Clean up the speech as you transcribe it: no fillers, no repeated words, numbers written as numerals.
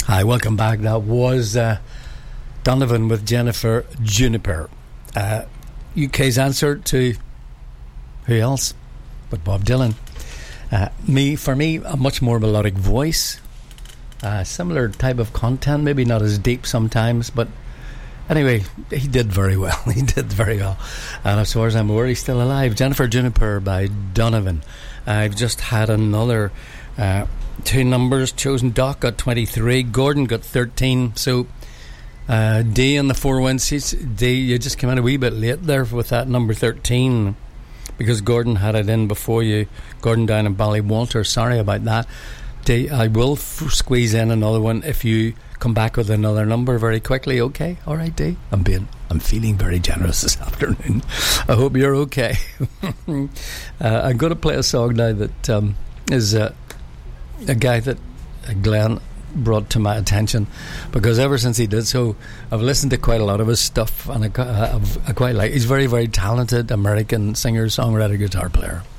Hi, welcome back. That was Donovan with Jennifer Juniper. UK's answer to who else but Bob Dylan. For me, a much more melodic voice, similar type of content, maybe not as deep sometimes, but anyway, he did very well. He did very well, and as far as I'm aware, he's still alive. Jennifer Juniper by Donovan. I've just had another two numbers chosen. Doc got 23, Gordon got 13. So D in the 4 win seats. D, you just came in a wee bit late there with that number 13, because Gordon had it in before you. Gordon down in Ballywalter. Sorry about that. D, I will squeeze in another one if you come back with another number very quickly. Okay, all right, D. I'm feeling very generous this afternoon. I hope you're okay. I'm going to play a song now that is a guy that Glenn brought to my attention, because ever since he did so, I've listened to quite a lot of his stuff, and I quite like. He's very, very talented American singer, songwriter, guitar player.